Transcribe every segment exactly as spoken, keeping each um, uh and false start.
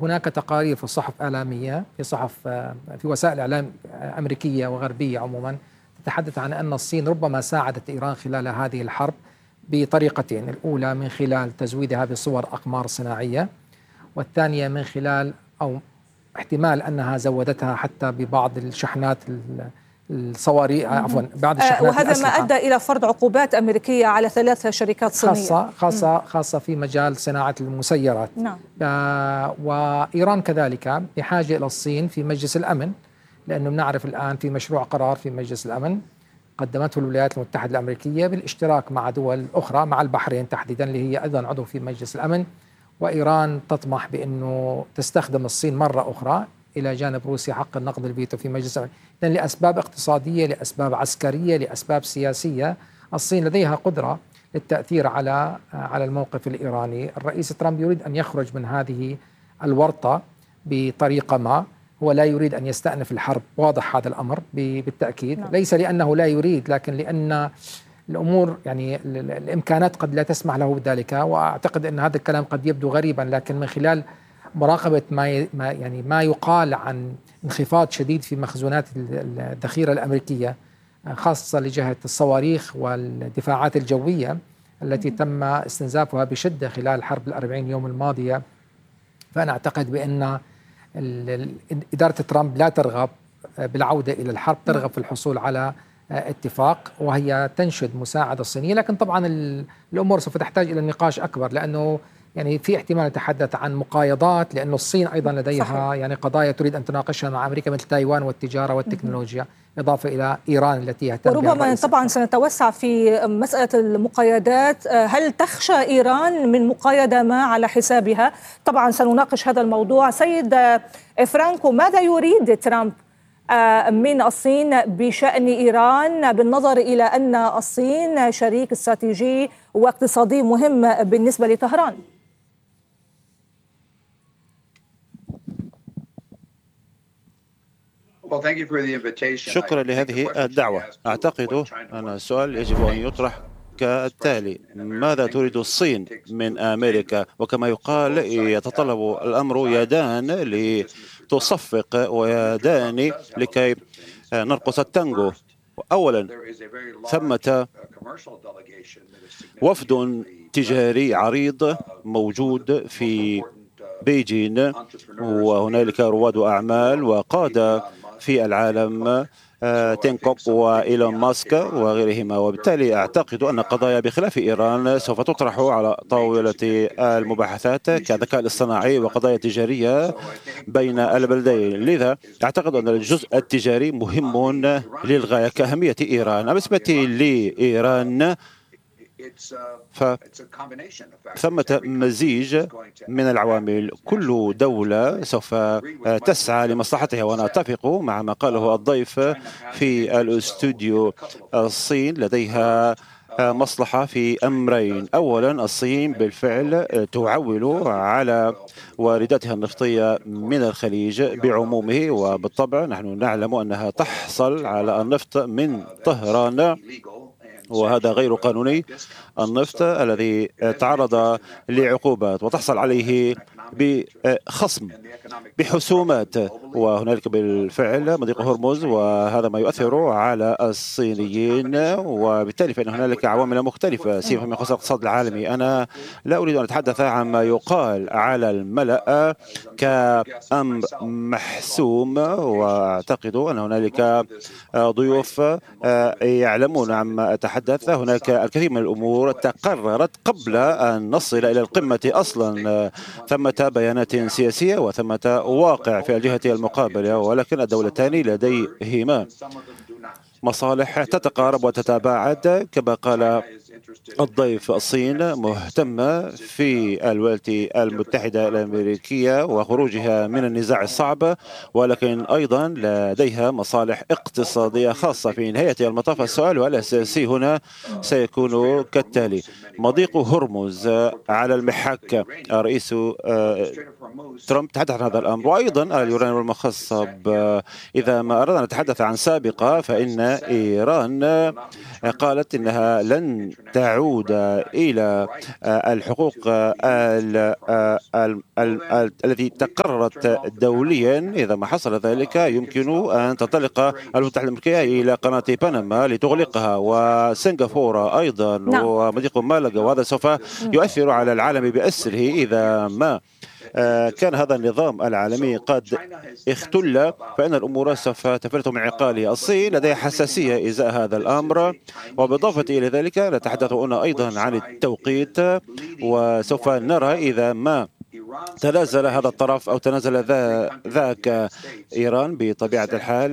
هناك تقارير في الصحف الإعلامية، في صحف في وسائل إعلام أمريكية وغربية عموما تتحدث عن أن الصين ربما ساعدت إيران خلال هذه الحرب بطريقتين: الأولى من خلال تزويدها بصور أقمار صناعية، والثانية من خلال أو احتمال أنها زودتها حتى ببعض الشحنات الصواريخ، عفوا بعض الشحنات وهذا الأسلحة. ما أدى إلى فرض عقوبات أمريكية على ثلاث شركات صينية خاصة خاصة خاصة في مجال صناعة المسيرات. نعم. آه وإيران كذلك بحاجة إلى الصين في مجلس الأمن، لأنه نعرف الآن في مشروع قرار في مجلس الأمن قدمته الولايات المتحدة الأمريكية بالاشتراك مع دول أخرى، مع البحرين تحديدا اللي هي أيضا عضو في مجلس الأمن، وإيران تطمح بأنه تستخدم الصين مرة أخرى إلى جانب روسيا حق النقض الفيتو في مجلس الأمن، لأن لأسباب اقتصادية، لأسباب عسكرية، لأسباب سياسية الصين لديها قدرة للتأثير على على الموقف الإيراني. الرئيس ترامب يريد أن يخرج من هذه الورطة بطريقة ما، هو لا يريد أن يستأنف الحرب، واضح هذا الأمر بالتأكيد. نعم. ليس لأنه لا يريد، لكن لأن الأمور يعني الإمكانات قد لا تسمح له بذلك. وأعتقد أن هذا الكلام قد يبدو غريبا، لكن من خلال مراقبة ما يعني ما يقال عن انخفاض شديد في مخزونات الذخيرة الأمريكية، خاصة لجهة الصواريخ والدفاعات الجوية التي تم استنزافها بشدة خلال حرب الأربعين يوم الماضية، فأنا أعتقد بأن إدارة ترامب لا ترغب بالعودة إلى الحرب، ترغب في الحصول على اتفاق، وهي تنشد مساعدة الصينية. لكن طبعا الأمور سوف تحتاج إلى نقاش أكبر، لأنه يعني في احتمال نتحدث عن مقايضات، لأن الصين أيضا لديها صحيح. يعني قضايا تريد أن تناقشها مع أمريكا مثل تايوان والتجارة والتكنولوجيا، إضافة إلى إيران التي يهتم بها. وربما طبعا سنتوسع في مسألة المقايضات. هل تخشى إيران من مقايضة ما على حسابها؟ طبعا سنناقش هذا الموضوع. سيد فرانكو، ماذا يريد ترامب من الصين بشأن إيران، بالنظر إلى أن الصين شريك استراتيجي واقتصادي مهم بالنسبة لطهران؟ شكرا لهذه الدعوة. أعتقد أن السؤال يجب أن يطرح كالتالي: ماذا تريد الصين من أمريكا؟ وكما يقال يتطلب الأمر يدان لتصفق ويدان لكي نرقص التانجو. أولا، ثمة وفد تجاري عريض موجود في بيجين، وهنالك رواد أعمال وقادة في العالم، تيم كوك وإيلون ماسك وغيرهما. وبالتالي أعتقد أن قضايا بخلاف إيران سوف تطرح على طاولة المباحثات كالذكاء الاصطناعي وقضايا تجارية بين البلدين. لذا أعتقد أن الجزء التجاري مهم للغاية كأهمية إيران. بالنسبة لإيران فثمة مزيج من العوامل، كل دولة سوف تسعى لمصلحتها، وأنا أتفق مع ما قاله الضيف في الاستوديو. الصين لديها مصلحة في أمرين: أولا، الصين بالفعل تعول على وارداتها النفطية من الخليج بعمومه، وبالطبع نحن نعلم أنها تحصل على النفط من طهران، وهذا غير قانوني. النفط الذي تعرض لعقوبات وتحصل عليه بخصم بحسومات، وهنالك بالفعل مضيق هرمز، وهذا ما يؤثر على الصينيين، وبالتالي فإن هنالك عوامل مختلفة سيما من خصوص الاقتصاد العالمي. أنا لا أريد أن أتحدث عما يقال على الملأ كأمر محسوم، وأعتقد أن هنالك ضيوف يعلمون عما أتحدث. هناك الكثير من الأمور تقررت قبل أن نصل إلى القمة أصلا. ثمة بيانات سياسية وثمة واقع في الجهة المقابلة، ولكن الدولتان لديهما مصالح تتقارب وتتباعد. كما قال الضيف، الصين مهتمة في الولايات المتحدة الأمريكية وخروجها من النزاع الصعب، ولكن أيضا لديها مصالح اقتصادية خاصة. في نهاية المطاف السؤال الأساسي هنا سيكون كالتالي: مضيق هرمز على المحك. رئيس ترامب تحدث عن هذا الأمر، وأيضا اليورانيوم المخصب. إذا ما أردنا أن نتحدث عن سابقة، فإن إيران قالت إنها لن تعود إلى الحقوق التي تقررت دوليا، إذا ما حصل ذلك يمكن أن تنطلق الولايات المتحدة الأمريكية إلى قناة بنما لتغلقها، وسنغافورة أيضا نعم. ومضيق مالاغا، وهذا سوف يؤثر على العالم بأسره إذا ما كان هذا النظام العالمي قد اختل، فإن الأمور سوف تفلت من عقاله. الصين لديها حساسية إزاء هذا الأمر، وبالإضافة إلى ذلك نتحدث هنا أيضا عن التوقيت، وسوف نرى إذا ما تنازل هذا الطرف أو تنازل ذاك إيران بطبيعة الحال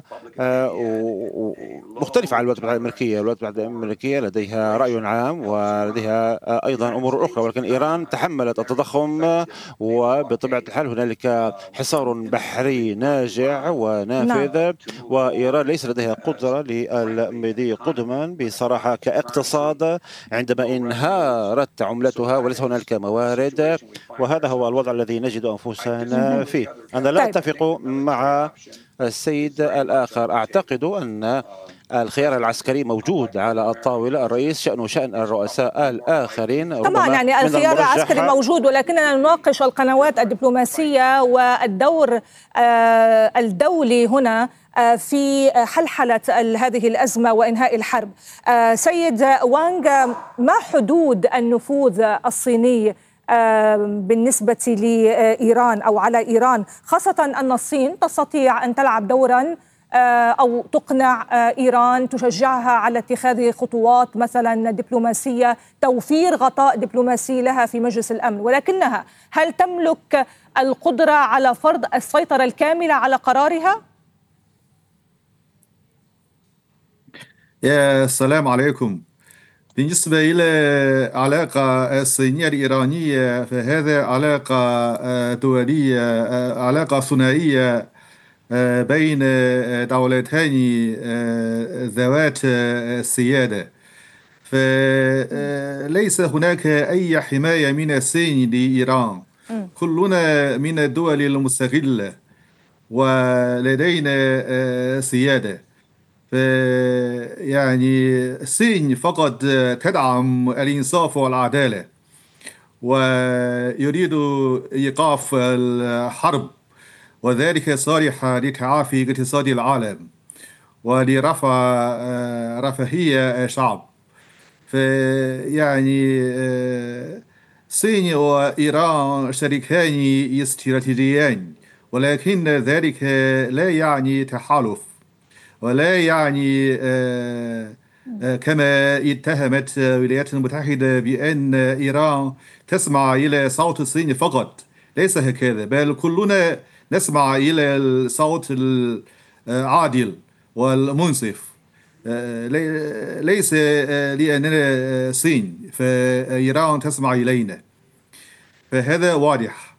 مختلفة عن الولايات المتحدة الأمريكية. الولايات المتحدة الأمريكية لديها رأي عام ولديها أيضا أمور أخرى، ولكن إيران تحملت التضخم، وبطبيعة الحال هنالك حصار بحري ناجع ونافذ، نعم. وإيران ليس لديها قدرة للمضي قدما بصراحة كاقتصاد عندما انهارت عملتها وليس هنالك موارد، وهذا هو الوضع الذي نجد أنفسنا فيه. أنا لا أتفق مع السيد الآخر، أعتقد أن الخيار العسكري موجود على الطاولة، الرئيس شأنه شأن الرؤساء الآخرين. طبعا يعني الخيار العسكري موجود، ولكننا نناقش القنوات الدبلوماسية والدور الدولي هنا في حلحلة هذه الأزمة وإنهاء الحرب. سيد وانغ، ما حدود النفوذ الصيني بالنسبة لإيران أو على إيران، خاصة أن الصين تستطيع أن تلعب دورا أو تقنع إيران، تشجعها على اتخاذ خطوات مثلا دبلوماسية، توفير غطاء دبلوماسي لها في مجلس الأمن، ولكنها هل تملك القدرة على فرض السيطرة الكاملة على قرارها؟ السلام عليكم. بالنسبة إلى العلاقة الصينية الإيرانية فهذا علاقة دولية، علاقة ثنائية بين دولتين ذوات السيادة، فليس هناك أي حماية من الصين لإيران. كلنا من الدول المستقلة ولدينا سيادة، يعني الصين فقط تدعم الإنصاف والعدالة ويريد إيقاف الحرب، وذلك صالح لتعافي اقتصاد العالم ولرفع رفاهية الشعب. فيعني الصين وإيران شريكان استراتيجيان، ولكن ذلك لا يعني تحالف، ولا يعني كما اتهمت الولايات المتحدة بأن إيران تسمع إلى صوت الصين فقط. ليس هكذا، بل كلنا نسمع إلى الصوت العادل والمنصف. ليس لأننا صين فإيران تسمع إلينا، فهذا واضح.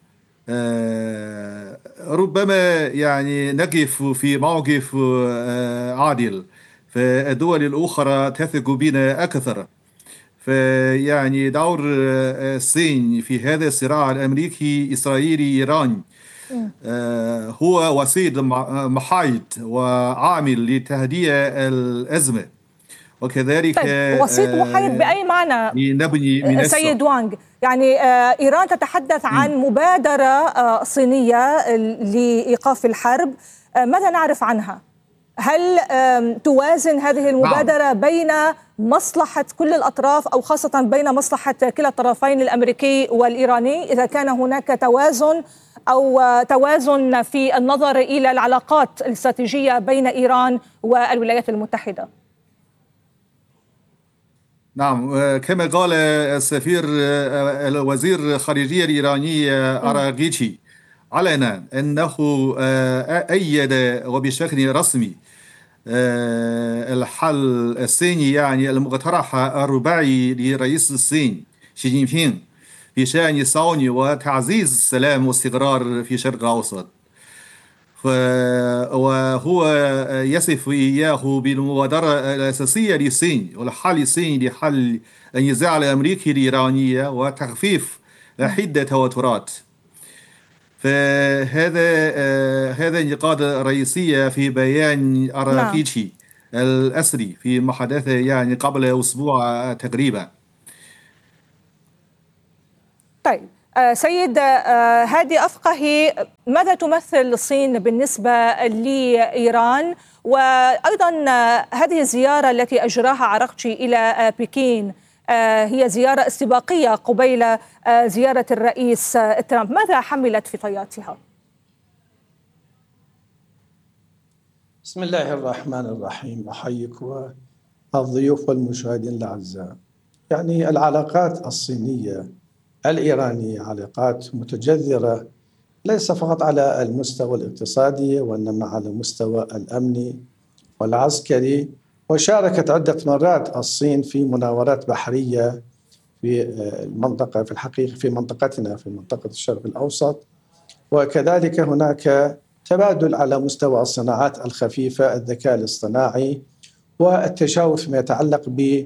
ربما يعني نقف في موقف عادل، فالدول الأخرى تثق بنا أكثر. فيعني دور الصين في هذا الصراع الأمريكي إسرائيلي إيراني هو وسيط محايد وعامل لتهدئة الأزمة، وكذلك طيب وسيط محايد بأي معنى نبني من سيد وانغ؟ يعني إيران تتحدث عن مبادرة صينية لإيقاف الحرب، ماذا نعرف عنها؟ هل توازن هذه المبادرة نعم. بين مصلحة كل الأطراف أو خاصة بين مصلحة كلا الطرفين الأمريكي والإيراني، إذا كان هناك توازن أو توازن في النظر إلى العلاقات الاستراتيجية بين إيران والولايات المتحدة؟ نعم، كما قال السفير الوزير الخارجية الإيراني أراغيتشي علنا أنه أيد وبشكل رسمي الحل الصيني يعني المقترح الرباعي لرئيس الصين شي جين بينغ في شأن صون وتعزيز السلام والاستقرار في الشرق الأوسط، وهو يصف إياه بالمبادرة الأساسية للصين والحل الصيني لحل النزاع الأمريكي الإيراني وتخفيف حدة توترات. فهذا هذا النقاط الرئيسية في بيان أراغيتشي الأسري في محادثة يعني قبل أسبوع تقريبا. طيب سيد هادي أفقهي، ماذا تمثل الصين بالنسبة لإيران؟ وأيضا هذه الزيارة التي أجراها عراقچي إلى بكين هي زيارة استباقية قبيل زيارة الرئيس ترامب، ماذا حملت في طياتها؟ بسم الله الرحمن الرحيم. أحييك والضيوف والمشاهدين الأعزاء. يعني العلاقات الصينية الإيرانية علاقات متجذرة ليس فقط على المستوى الاقتصادي وإنما على المستوى الأمني والعسكري، وشاركت عدة مرات الصين في مناورات بحرية في المنطقة في الحقيقة في منطقتنا في منطقة الشرق الأوسط، وكذلك هناك تبادل على مستوى الصناعات الخفيفة، الذكاء الاصطناعي، والتشاور فيما يتعلق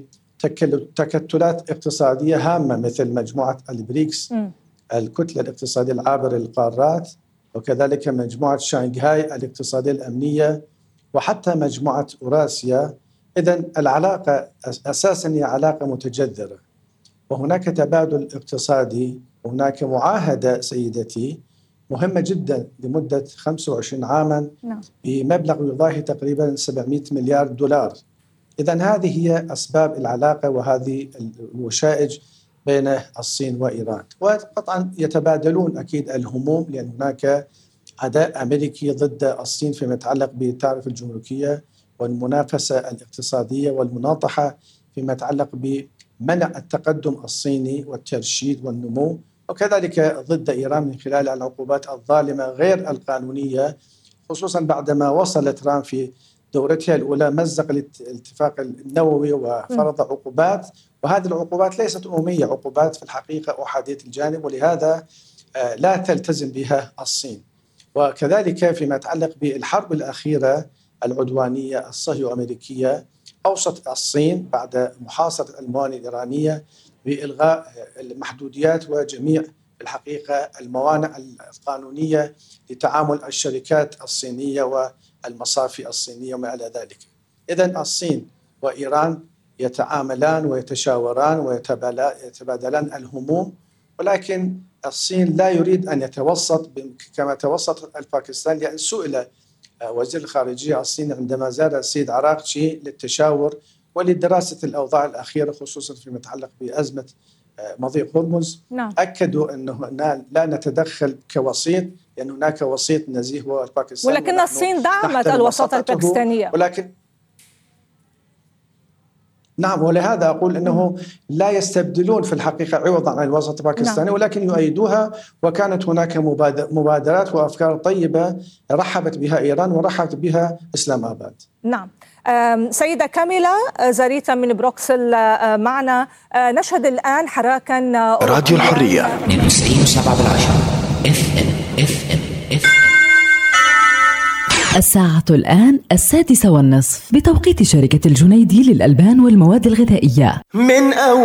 بتكتلات اقتصادية هامة مثل مجموعة البريكس م. الكتلة الاقتصادية العابرة للقارات، وكذلك مجموعة شانغهاي الاقتصادية الأمنية، وحتى مجموعة أوراسيا. إذن العلاقة أساساً هي علاقة متجذرة، وهناك تبادل اقتصادي، وهناك معاهدة سيدتي مهمة جدا لمدة خمسة وعشرين عاما بمبلغ يضاهي تقريبا سبعمئة مليار دولار. إذن هذه هي أسباب العلاقة وهذه الوشائج بين الصين وإيران، وقطعا يتبادلون أكيد الهموم، لأن هناك عداء أمريكي ضد الصين فيما يتعلق بالتعرفة الجمركية والمنافسة الاقتصادية والمناطحة فيما يتعلق بمنع التقدم الصيني والترشيد والنمو، وكذلك ضد إيران من خلال العقوبات الظالمة غير القانونية، خصوصا بعدما وصل ترامب في دورتها الأولى مزق الاتفاق النووي وفرض عقوبات، وهذه العقوبات ليست أممية، عقوبات في الحقيقة أحادية الجانب، ولهذا لا تلتزم بها الصين. وكذلك فيما يتعلق بالحرب الأخيرة العدوانية الصهيونية الأمريكية، أوصت الصين بعد محاصرة الموانئ الإيرانية بإلغاء المحدوديات وجميع الحقيقة الموانئ القانونية لتعامل الشركات الصينية والمصافي الصينية وما إلى ذلك. إذن الصين وإيران يتعاملان ويتشاوران ويتبادلان الهموم، ولكن الصين لا يريد أن يتوسط كما توسط الباكستان، لأن سئل وزير الخارجية الصيني عندما زار السيد عراقچي للتشاور ولدراسة الأوضاع الأخيرة خصوصا فيما يتعلق بأزمة مضيق هرمز. نعم. أكدوا أنه لا نتدخل كوسيط، لأن هناك وسيط نزيه هو الباكستان، ولكن الصين دعمت الوساطة الباكستانية. ولكن نعم، ولهذا أقول أنه لا يستبدلون في الحقيقة عوضا عن الوساطة الباكستانية، نعم. ولكن يؤيدوها، وكانت هناك مبادرات وأفكار طيبة رحبت بها إيران ورحبت بها إسلام آباد. نعم. سيدة كاميلا زاريتا من بروكسل معنا. نشهد الآن حراكا راديو الحرية من ستين وسبعة بالعشرة اف ام اف ام اف الساعة الآن السادسة والنصف بتوقيت شركة الجنيدي للألبان والمواد الغذائية. من أول